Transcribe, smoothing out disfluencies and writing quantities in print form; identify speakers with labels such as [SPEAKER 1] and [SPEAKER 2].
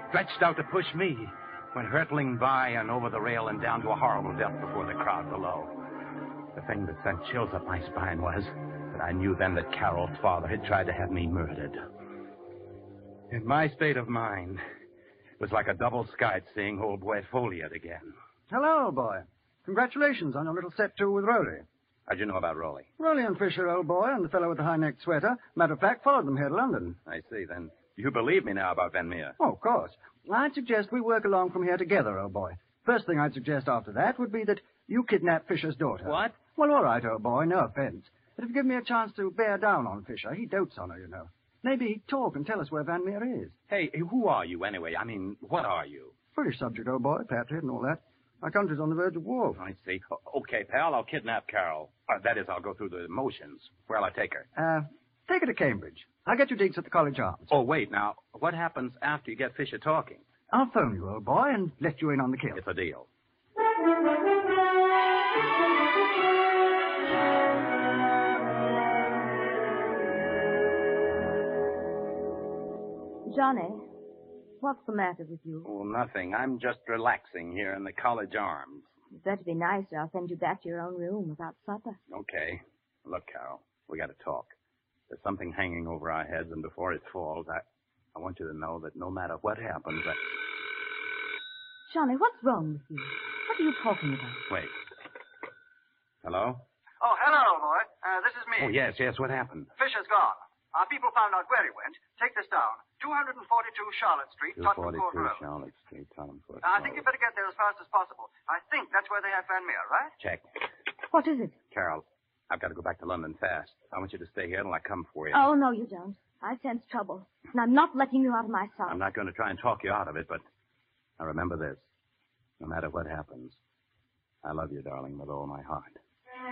[SPEAKER 1] stretched out to push me, went hurtling by and over the rail and down to a horrible death before the crowd below. The thing that sent chills up my spine was that I knew then that Carol's father had tried to have me murdered. In my state of mind, it was like a double skite seeing old boy Folliot again.
[SPEAKER 2] Hello, old boy. Congratulations on your little set two with Rowley.
[SPEAKER 1] How'd you know about Rowley?
[SPEAKER 2] Rowley and Fisher, old boy, and the fellow with the high-necked sweater. Matter of fact, followed them here to London.
[SPEAKER 1] I see. Then you believe me now about Van Meer?
[SPEAKER 2] Oh, of course. I'd suggest we work along from here together, old boy. First thing I'd suggest after that would be that you kidnap Fisher's daughter.
[SPEAKER 1] What?
[SPEAKER 2] Well, all right, old boy, no offense. But if you give me a chance to bear down on Fisher, he dotes on her, you know. Maybe he'd talk and tell us where Van Meer is.
[SPEAKER 1] Hey, who are you anyway? I mean, what are you?
[SPEAKER 2] British subject, old boy, patriot and all that. Our country's on the verge of war.
[SPEAKER 1] I see. Okay, pal, I'll kidnap Carol. That is, I'll go through the motions. Where'll I take her?
[SPEAKER 2] Take her to Cambridge. I'll get you digs at the College Arms.
[SPEAKER 1] Oh, wait, now, what happens after you get Fisher talking?
[SPEAKER 2] I'll phone you, old boy, and let you in on the kill.
[SPEAKER 1] It's a deal.
[SPEAKER 3] Johnny, what's the matter with you?
[SPEAKER 1] Oh, nothing. I'm just relaxing here in the College Arms.
[SPEAKER 3] You'd better be nice or I'll send you back to your own room without supper.
[SPEAKER 1] Okay. Look, Carol, we got to talk. There's something hanging over our heads, and before it falls, I want you to know that no matter what happens,
[SPEAKER 3] Johnny, what's wrong with you? What are you talking about?
[SPEAKER 1] Wait. Hello?
[SPEAKER 2] Oh, hello, boy. This is me.
[SPEAKER 1] Oh, yes, what happened?
[SPEAKER 2] Fisher's gone. Our people found out where he went. Take this down. 242 Charlotte Street, Tottenham Court
[SPEAKER 1] 242
[SPEAKER 2] Road.
[SPEAKER 1] Charlotte Street, Tottenham Court
[SPEAKER 2] I think you better get there as fast as possible. I think that's where they have Van Meer, right?
[SPEAKER 1] Check.
[SPEAKER 3] What is it?
[SPEAKER 1] Carol, I've got to go back to London fast. I want you to stay here till I come for you.
[SPEAKER 3] Oh, no, you don't. I sense trouble. And I'm not letting you out of my sight.
[SPEAKER 1] I'm not going to try and talk you out of it, but now remember this. No matter what happens, I love you, darling, with all my heart.